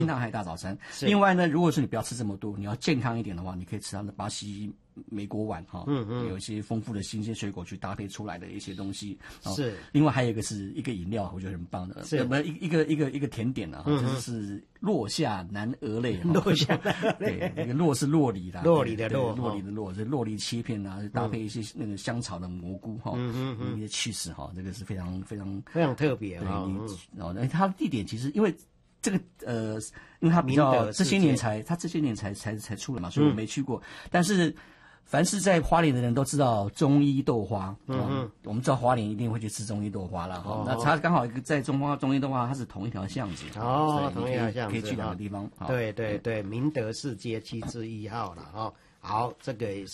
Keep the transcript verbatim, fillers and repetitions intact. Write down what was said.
清淡海大早餐。另外呢，如果是你不要吃这么多，你要健康一点的话，你可以吃它的巴西莓果碗哈，嗯嗯，有一些丰富的新鲜水果去搭配出来的一些东西。是。另外还有一个是一个饮料，我觉得很棒的，是不一一个一个一个甜点啊，嗯、就是洛夏南鹅类。 洛夏对，那个洛是洛梨啦， 洛梨的洛， 洛梨的洛，是洛梨切片啊，搭配一些那个香草的蘑菇哈，嗯嗯嗯，一些起司哈，这个是非常非常非常特别啊。 哦，那它的地点其实因为。这个呃，因为它比较这些年才，它这些年才才才出来嘛，所以我没去过。嗯、但是，凡是在花莲的人都知道中医豆花，嗯嗯，我们知道花莲一定会去吃中医豆花了哈。哦、那它刚好在中花中医豆花，它是同一条巷子哦，同一条巷子可以去两个地方。 对对对，明德市街七之一号了哈。好，这个。